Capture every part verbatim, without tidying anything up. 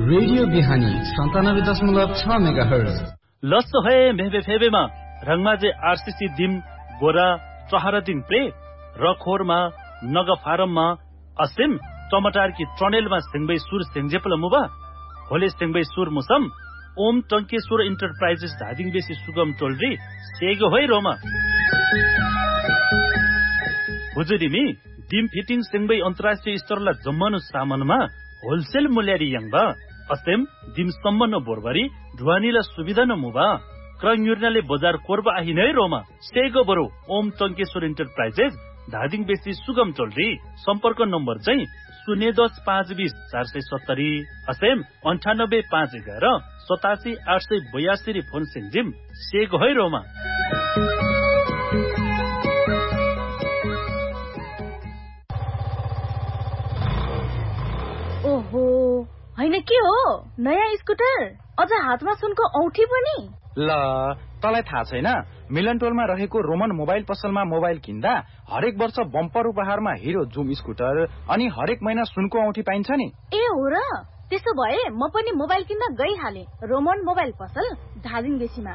Radio बिहानी सन्तानब्बे दशमलव छ मेगा हर्ज लस्स है मेहबे फेबेमा रङमाजे आरसीसी दिम बोरा चहरा दिन प्रे रखोरमा नग फारममा असिम टमाटर की ट्रनेलमा सिंगबै सुर सिंगजेपल मुबा होले सिंगबै सुर मुसम ओम टंकेश्वर इन्टरप्राइजेस धादिङ बेसी सुगम टोलरी सेगो है रोमा हुजुरिमी दिम फिटिङ सिंगबै अन्तर्राष्ट्रिय स्तरला जम्मनु सामानमा होलसेल मूल्यारी यङबा असेम दिम सम्मन बोरबरी ढुवानीला सुविधा न मुबा क्रयुर्नाले बजार कोरबा आहि नै रोमा सेगो बरो ओम टंकेश्वर इन्टरप्राइजेस धादिङ बेसी सुगम टोलरी सम्पर्क नम्बर चाहिँ शून्य दस पाँच बीस चार सय सत्तरी असेम अन्ठानब्बे पाँच एघार सतासी आठ सय बयासी फोन सिंजिम सेगो है रोमा ओहो हैन के हो नयाँ स्कुटर अझ हातमा सुनको औठी पनि ल तलाई थाहा छैन मिलन टोलमा रहेको रोमन मोबाइल पसलमा मोबाइल किन्दा हरेक वर्ष बम्पर उपहारमा हिरो जुम स्कुटर अनि हरेक महिना सुनको औठी पाइन्छ नि ए हो र त्यसो भए म पनि मोबाइल किन्न गइहाले रोमन मोबाइल पसल धादिङ बेसीमा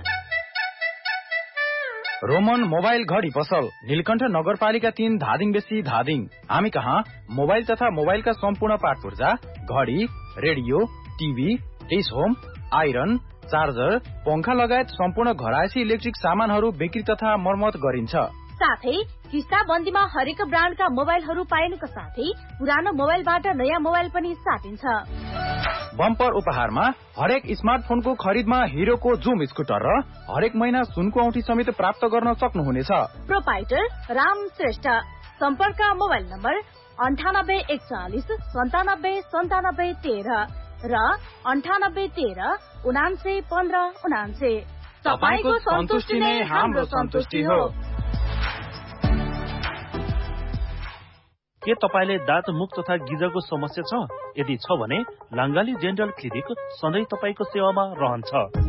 रोमन मोबाइल घडी पसल नीलकण्ठ नगरपालिका तीन धादिङ बेसी धादिङ हामी कहाँ मोबाइल तथा मोबाइलका सम्पूर्ण पार्ट पूर्जा घडी radio TV dish home iron charger पंखा लगायत सम्पूर्ण घरायसी इलेक्ट्रिक सामानहरू बिक्री तथा मर्मत गरिन्छ साथै किस्ता बन्दीमा हरेक ब्रान्डका मोबाइलहरू पाइनुका साथै पुरानो मोबाइलबाट नयाँ मोबाइल पनि साटिन्छ बम्पर उपहारमा हरेक स्मार्टफोनको खरिदमा हिरोको जुम स्कुटर र हरेक महिना सुनको औठी समेत प्राप्त गर्न सक्नुहुनेछ प्रोपाइटर राम श्रेष्ठ सम्पर्क मोबाइल नम्बर अन्ठानब्बे एकचालिस सन्तानब्बे सन्तानब्बे तेह्र र अन्ठानब्बे तेह्र उनान्से पन्ध्र उनान्से तपाईको सन्तुष्टि नै हाम्रो सन्तुष्टि हो के तपाईले दाँत मुख तथा गिजको समस्या छ यदि छ भने लाङ्गाली डेन्टल क्लिनिक सधैँ तपाईको सेवामा रहन्छ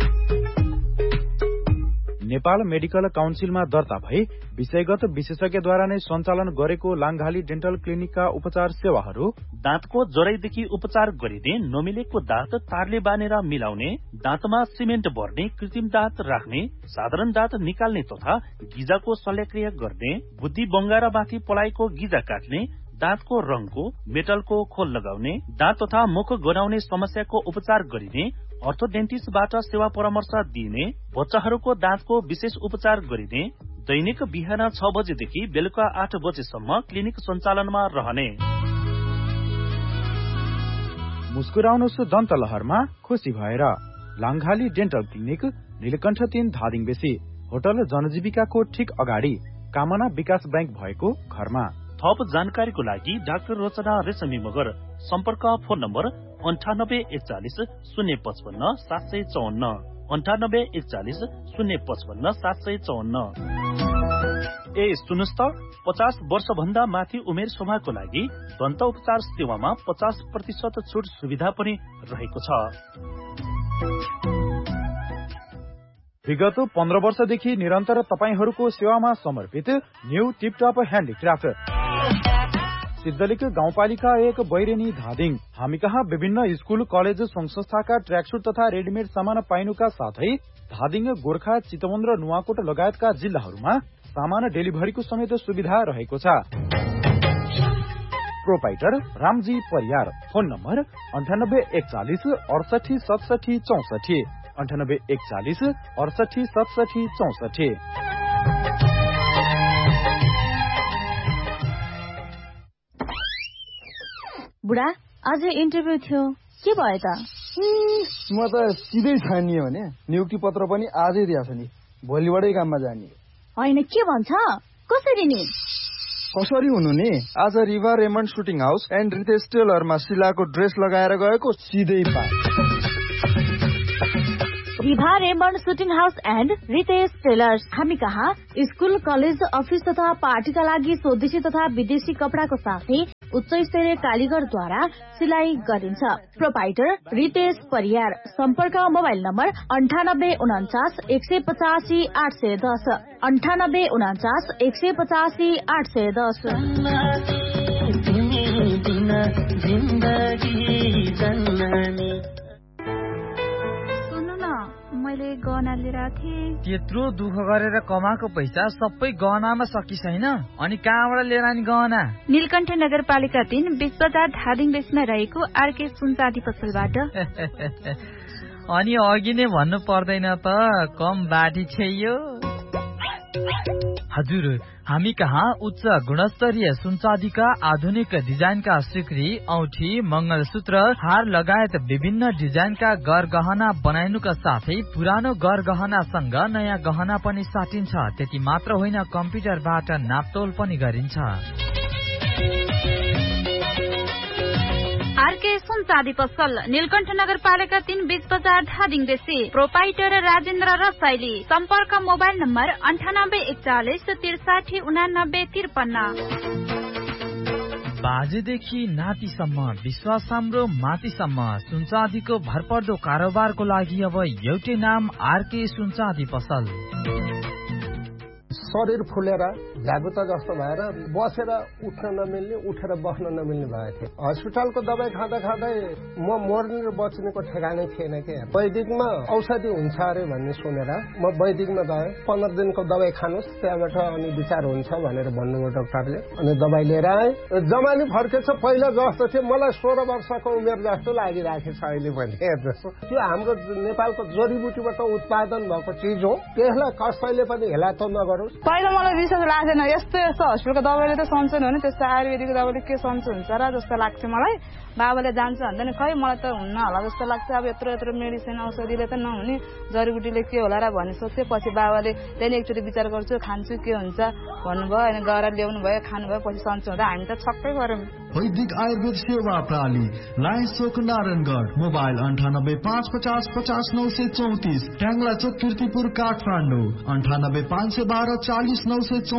नेपाल मेडिकल काउन्सिलमा दर्ता भई विषयगत विशेषज्ञद्वारा नै सञ्चालन गरेको लाङ्गाली डेन्टल क्लिनिकका उपचार सेवाहरू दाँतको जराइदेखि उपचार गरिने नमिलेको दाँत तारले बानेर मिलाउने दाँतमा सिमेन्ट भर्ने कृत्रिम दाँत राख्ने साधारण दाँत निकाल्ने तथा गिजाको शल्यक्रिया गर्ने बुद्धि बङ्गारामाथि पलाएको गिजा काट्ने दाँतको रङको मेटलको खोल लगाउने दाँत तथा मुख गनाउने समस्याको उपचार गरिने अर्थोडेन्टिस्टबाट सेवा परामर्श दिइने बच्चाहरूको दाँतको विशेष उपचार गरिने दैनिक बिहान छ बजेदेखि बेलुका आठ बजेसम्म क्लिनिक सञ्चालनमा रहने मुस्कुराउनुहोस् दन्त लहरमा खुसी भएर लाङ्गाली डेन्टल क्लिनिक नीलकण्ठ तीन धादिङ बेसी होटल जनजीविकाको ठिक अगाडि कामना विकास बैंक भएको घरमा थप जानकारीको लागि डाक्टर रोचना रेशमी मगर सम्पर्क फोन नम्बर अन्ठानब्बे एकचालिस शून्य पचपन्न सात सय चौवन्न अन्ठानब्बे एकचालिस शून्य पचपन्न सात सय चौवन्न ए सुन्नुहोस् त पचास वर्ष भन्दा माथि उमेर समूहको लागि दन्त उपचार सेवामा पचास प्रतिशत छुट सुविधा पनि रहेको छ विगत पन्ध्र वर्षदेखि निरन्तर तपाईहरूको सेवामा समर्पित न्यू टिपटप ह्यान्डिक्राफ्ट सिद्धलिक गाउँपालिका एक बैरेनी धादिङ हामी कहाँ विभिन्न स्कूल कलेज संघ संस्थाका ट्र्याकसुट तथा रेडिमेड सामान पाइनुका साथै धादिङ गोर्खा चितवन र नुवाकोट लगायतका जिल्लाहरूमा सामान डेलिभरीको समेत सुविधा रहेको छ proprietor Ramji Pariyar phone number अन्ठानब्बे एकचालिस अडसठी सतसठी चौसठी अन्ठानब्बे एकचालिस अडसठी सतसठी चौसठी बुढा आज इन्टरभ्यू थियो के भयो त म त सिधै छानियो भने नियुक्ति पत्र पनि आजै दिएको छ नि भोलिबाटै काममा जाने होइन के भन्छ कसरी नि कसरी हुनु नि आज Riva Raymond shooting house and Ritesh टेलरमा शिलाको dress लगाएर गएको सिधै पा Riva Raymond shooting house and Ritesh tailors हामी कहाँ स्कूल कलेज अफिस तथा पार्टीका लागि स्वदेशी तथा विदेशी कपडाको साथै उच्च स्तरीय कालीगरद्वारा सिलाई गरिन्छ प्रोपाइटर रितेश परियार सम्पर्क मोबाइल नम्बर अन्ठानब्बे उनाचास एक सय पचासी आठ सय दस अन्ठानब्बे उनाचास एक सय पचासी आठ सय दस जिन्दगी जन्ननी लिएर थिएँ। त्यत्रो दुःख गरेर कमाएको पैसा सबै गहनामा सकि छैन, अनि कहाँबाट लिएर आनी गहना? नीलकण्ठ नगरपालिका तीन बिच बजार धादिङ बेसमा रहेको आरके सुनचाँदी पसलबाट। अनि अघि नै भन्नु पर्दैन त, कम बाटी छैयो। हजुर, हामी कहाँ उच्च गुणस्तरीय सुनचाँदीका आधुनिक डिजाइनका सिक्री, औठी, मंगलसूत्र, हार लगायत विभिन्न डिजाइनका गरगहना बनाइनुका साथै पुरानो गरगहनासँग नयाँ गहना पनि साटिन्छ। त्यति मात्र होइन, कम्प्युटरबाट नापतोल पनि गरिन्छ। आरके सुनचाँदी पसल नीलकण्ठ नगरपालिका तीन बीच बजार धादिङ बेसी। प्रोपाइटर राजेन्द्र रसाइली। सम्पर्क मोबाइल नम्बर अन्ठानब्बे एकचालिस त्रिसाठी उनानब्बे त्रिपन्न। बाजेदेखि नातिसम्म, विश्वास हाम्रो माथिसम्म, सुनचाँदीको भरपर्दो कारोबारको लागि अब एउटै नाम आरके सुनचाँदी पसल। शरीर फुलेर झ्यागुता जस्तो भएर बसेर उठ्न नमिल्ने, उठेर बस्न नमिल्ने भएको थियो। हस्पिटलको दबाई खाँदा खाँदै म मर्ने र बच्नेको ठेगानै थिएन के। वैदिकमा औषधि हुन्छ अरे भन्ने सुनेर म वैदिकमा गएँ। पन्ध्र दिनको दबाई खानुहोस्, त्यहाँबाट अनि विचार हुन्छ भनेर भन्नुभयो डाक्टरले। अनि दबाई लिएर आएँ। जमानी फर्केछ, पहिला जस्तो थियो। मलाई सोह्र वर्षको उमेर जस्तो लागिरहेको छ अहिले पनि। त्यो हाम्रो नेपालको जडीबुटीबाट उत्पादन भएको चिज हो, त्यसलाई कसैले पनि हेलातो नगरोस्। पहिला मलाई विश्वास लाग्दैन, यस्तो यस्तो हस्पिटलको दबाईले त सन्चो हुने, त्यस्तो आयुर्वेदिकको दबाईले के सन्चो हुन्छ र जस्तो लाग्थ्यो मलाई। बाबाले जान्छ भन्दैन, खै मलाई त हुन्न होला जस्तो लाग्छ। अब यत्रो यत्रो मेडिसिन औषधिले त नहुने, जडीबुटीले के होला र भन्ने सोच्थ्यो। पछि बाबाले त्यहाँदेखि एकचोटि विचार गर्छु, खान्छु के हुन्छ भन्नुभयो, अनि गएर ल्याउनु भयो, खानुभयो, पछि सन्चो हुँदा हामी त छक्कै गऱ्यौँ। वैदिक आयुर्वेद सेवा प्रणाली, लायन्स चोक नारायणगढ। मोबाइल अन्ठानब्बे पाँच पचास पचास नौ सय चौतिस। ट्याङ्ला चोक, किर्तिपुर, काठमाडौँ। अन्ठानब्बे पाँच सय बाह्र चालिस नौ सय